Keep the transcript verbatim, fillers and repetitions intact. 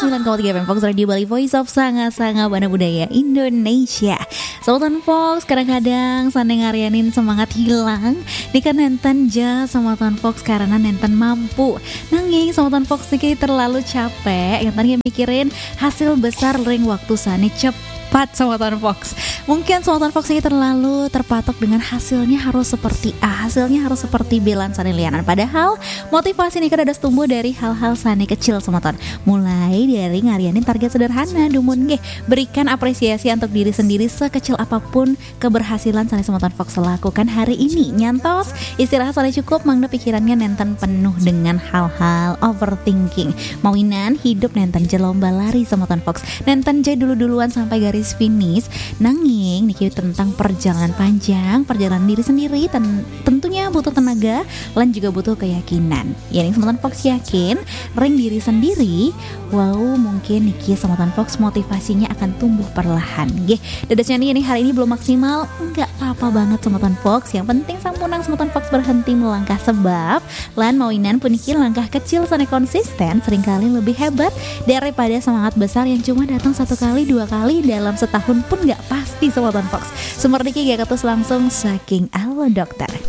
sembilan koma tiga F M Fox Radio Bali, Voice of Sanga-Sanga Bana Budaya Indonesia. Sobat Fox, kadang-kadang Sane ngarianin semangat hilang Dikan nenten ja sama Tuan Fox karena nenten mampu nanging sama Tuan Fox nih terlalu capek yang tadi mikirin hasil besar ring waktu Sane cepat sama Tuan Fox. Mungkin sama Tuan Fox ini terlalu terpatok dengan hasilnya harus seperti A, hasilnya harus seperti Belan Sane Lianan. Padahal motivasi ini kan ada tumbuh dari hal-hal Sane kecil sama Tuan. Mulai dari ngarianin target sederhana, dumun nggih, berikan apresiasi untuk diri sendiri sekecil apapun keberhasilan Sane sama Tuan Fox lakukan hari ini. Nyantos, istirahat Sane cukup, mangda pikirannya nenten penuh dengan hal-hal overthinking. Mawinan hidup nenten jelomba lari sama Tuan Fox. Nenten jai dulu-duluan sampai garis finish. Nangis niki tentang perjalanan panjang, perjalanan diri sendiri, ten- tentunya butuh tenaga dan juga butuh keyakinan. Ya, nih Semotan Fox yakin ring diri sendiri, wow mungkin niki Semotan Fox motivasinya akan tumbuh perlahan. Nggih, dadasnya nih ini hari ini belum maksimal, enggak apa-apa banget Semotan Fox. Yang penting sampunang Semotan Fox berhenti melangkah sebab lan mawinan puniki langkah kecil Sane konsisten seringkali lebih hebat daripada semangat besar yang cuma datang satu kali dua kali dalam setahun pun nggak pasti Sobat Fox. Sumber diki gak ketus langsung saking Alo Dokter.